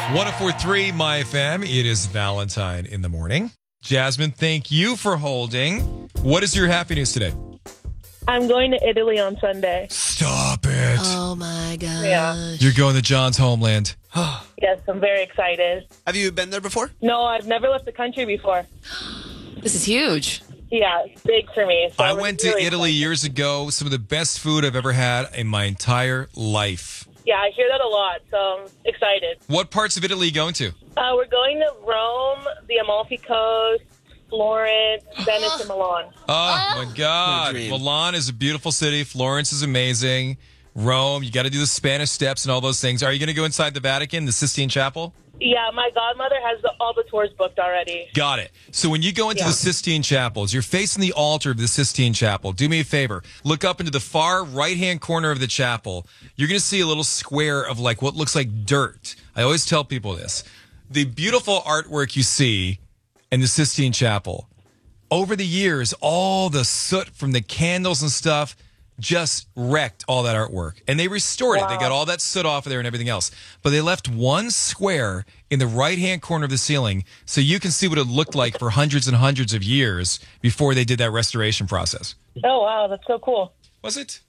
104.3 My FM. It is Valentine in the morning. Jasmine, thank you for holding. What is your happy news today? I'm going to Italy on Sunday. Stop it. Oh, my gosh. Yeah. You're going to John's homeland. Yes, I'm very excited. Have you been there before? No, I've never left the country before. This is huge. Yeah, it's big for me. So I I'm went to really Italy excited. years ago. Some of the best food I've ever had in my entire life. Yeah, I hear that a lot, so I'm excited. What parts of Italy are you going to? We're going to Rome, the Amalfi Coast, Florence, Venice, and Milan. Oh, my God. My dream. Milan is a beautiful city. Florence is amazing. Rome, you got to do the Spanish Steps and all those things. Are you going to go inside the Vatican, the Sistine Chapel? Yeah, my godmother has all the tours booked already. Got it. So when you go into the Sistine Chapel, as you're facing the altar of the Sistine Chapel, do me a favor. Look up into the far right-hand corner of the chapel. You're going to see a little square of like what looks like dirt. I always tell people this. The beautiful artwork you see in the Sistine Chapel, over the years, all the soot from the candles and stuff just wrecked all that artwork. And they restored it. They got all that soot off of there and everything else. But they left one square in the right-hand corner of the ceiling so you can see what it looked like for hundreds and hundreds of years before they did that restoration process. Oh, wow, that's so cool. Was it?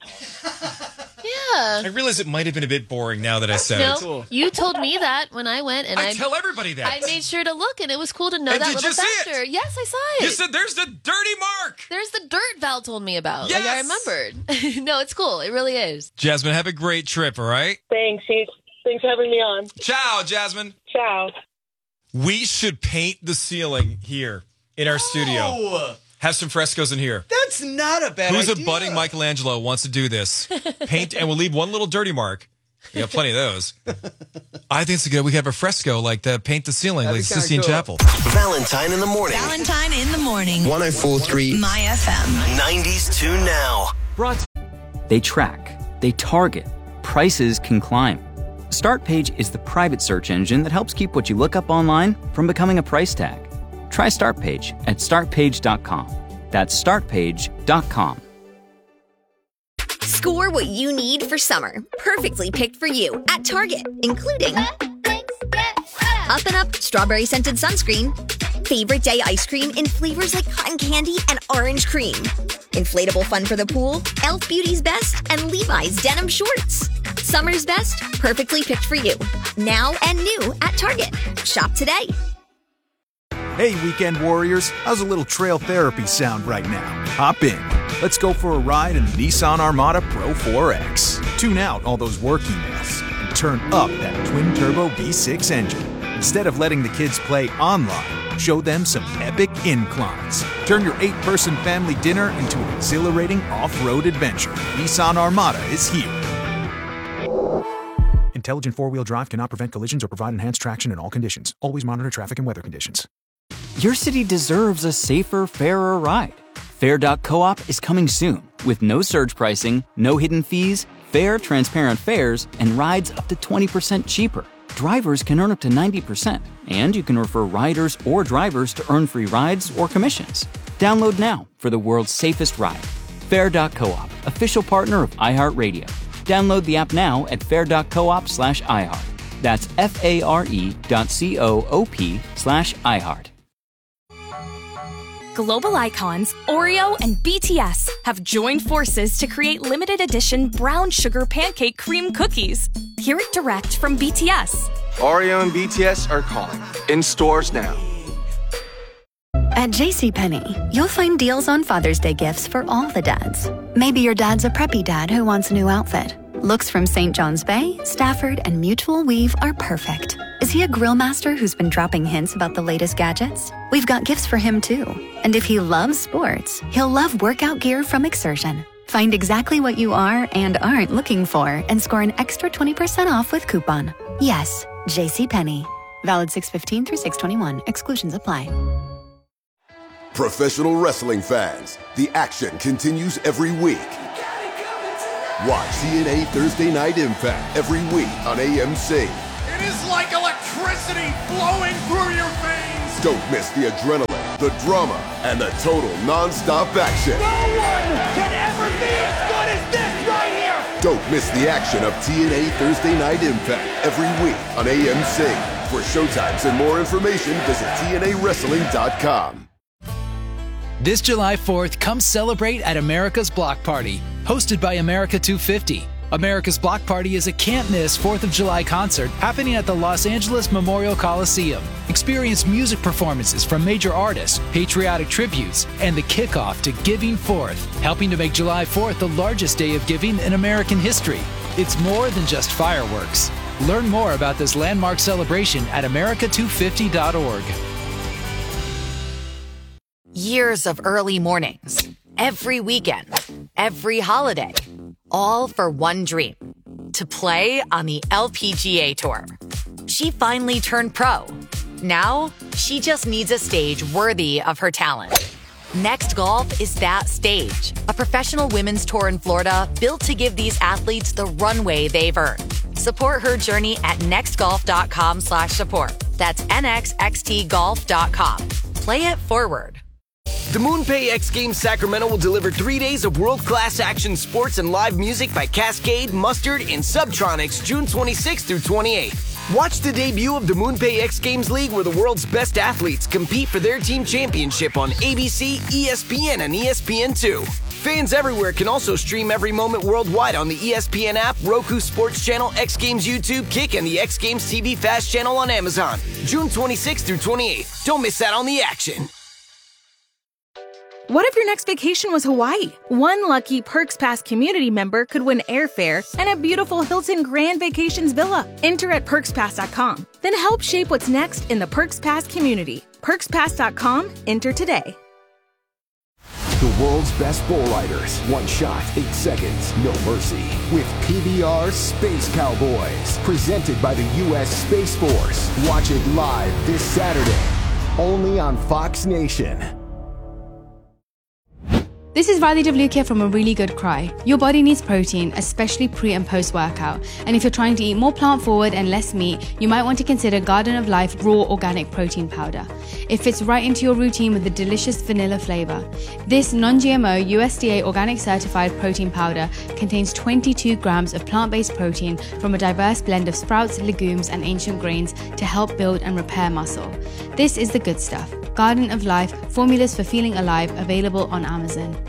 Yeah. I realize it might have been a bit boring now that I said No, it. Cool. you told me that when I went, and I tell everybody that. I made sure to look, and it was cool to know And that did little you see it? factor. Yes, I saw it. You said there's the dirty mark. There's the dirt Val told me about. Like, I Yes! remembered. No, it's cool. It really is. Jasmine, have a great trip, all right? Thanks. Thanks for having me on. Ciao, Jasmine. Ciao. We should paint the ceiling here in our studio. Oh, Have some frescoes in here. that's not a bad Who's idea. a budding Michelangelo wants to do this? Paint, and we'll leave one little dirty mark. We got plenty of those. I think it's good. We have a fresco like that, paint the ceiling That'd like be kinda Sistine cool. Chapel. Valentine in the morning. Valentine in the morning. 104.3 My FM. 90s to now. They track, they target, prices can climb. StartPage is the private search engine that helps keep what you look up online from becoming a price tag. Try StartPage at startpage.com. That's startpage.com. Score what you need for summer. Perfectly picked for you at Target, including Up and Up strawberry scented sunscreen, favorite day ice cream in flavors like cotton candy and orange cream, inflatable fun for the pool, Elf Beauty's Best, and Levi's denim shorts. Summer's best, perfectly picked for you. Now and new at Target. Shop today. Hey, weekend warriors, how's a little trail therapy sound right now? Hop in. Let's go for a ride in the Nissan Armada Pro 4X. Tune out all those work emails and turn up that twin-turbo V6 engine. Instead of letting the kids play online, show them some epic inclines. Turn your 8-person family dinner into an exhilarating off-road adventure. Nissan Armada is here. Intelligent four-wheel drive cannot prevent collisions or provide enhanced traction in all conditions. Always monitor traffic and weather conditions. Your city deserves a safer, fairer ride. Fair.coop is coming soon with no surge pricing, no hidden fees, fair, transparent fares, and rides up to 20% cheaper. Drivers can earn up to 90%, and you can refer riders or drivers to earn free rides or commissions. Download now for the world's safest ride. Fair.coop, official partner of iHeartRadio. Download the app now at fair.coop/iHeart. That's FARE.coop/iHeart. Global icons Oreo and BTS have joined forces to create limited edition brown sugar pancake cream cookies. Hear it direct from BTS. Oreo and BTS are calling. In stores now. At JCPenney, you'll find deals on Father's Day gifts for all the dads. Maybe your dad's a preppy dad who wants a new outfit. Looks from St. John's Bay, Stafford, and Mutual Weave are perfect. Is he a grill master who's been dropping hints about the latest gadgets? We've got gifts for him too. And if he loves sports, he'll love workout gear from Exertion. Find exactly what you are and aren't looking for and score an extra 20% off with coupon. Yes, JCPenney. Valid 6/15 through 6/21. Exclusions apply. Professional wrestling fans, the action continues every week. Watch TNA Thursday Night Impact every week on AMC. It is like electricity flowing through your veins. Don't miss the adrenaline, the drama, and the total non-stop action. No one can ever be as good as this right here. Don't miss the action of TNA Thursday Night Impact every week on AMC. For showtimes and more information, visit TNAWrestling.com. This July 4th, come celebrate at America's Block Party, hosted by America 250. America's Block Party is a can't-miss 4th of July concert happening at the Los Angeles Memorial Coliseum. Experience music performances from major artists, patriotic tributes, and the kickoff to Giving Fourth, helping to make July 4th the largest day of giving in American history. It's more than just fireworks. Learn more about this landmark celebration at america250.org. Years of early mornings, every weekend, every holiday, all for one dream, to play on the LPGA Tour. She finally turned pro. Now, she just needs a stage worthy of her talent. Next Golf is that stage, a professional women's tour in Florida built to give these athletes the runway they've earned. Support her journey at nextgolf.com/support. That's nxxtgolf.com. Play it forward. The MoonPay X Games Sacramento will deliver 3 days of world-class action sports and live music by Cascade, Mustard, and Subtronics June 26th through 28th. Watch the debut of the MoonPay X Games League, where the world's best athletes compete for their team championship on ABC, ESPN, and ESPN2. Fans everywhere can also stream every moment worldwide on the ESPN app, Roku Sports Channel, X Games YouTube, Kick, and the X Games TV Fast channel on Amazon. June 26th through 28th. Don't miss out on the action. What if your next vacation was Hawaii? One lucky Perks Pass community member could win airfare and a beautiful Hilton Grand Vacations villa. Enter at PerksPass.com. Then help shape what's next in the Perks Pass community. PerksPass.com. Enter today. The world's best bull riders. One shot, 8 seconds, no mercy. With PBR Space Cowboys. Presented by the U.S. Space Force. Watch it live this Saturday. Only on Fox Nation. This is Riley DeVluke from A Really Good Cry. Your body needs protein, especially pre and post workout. And if you're trying to eat more plant forward and less meat, you might want to consider Garden of Life Raw Organic Protein Powder. It fits right into your routine with a delicious vanilla flavor. This non-GMO USDA organic certified protein powder contains 22 grams of plant-based protein from a diverse blend of sprouts, legumes, and ancient grains to help build and repair muscle. This is the good stuff. Garden of Life, formulas for feeling alive, available on Amazon.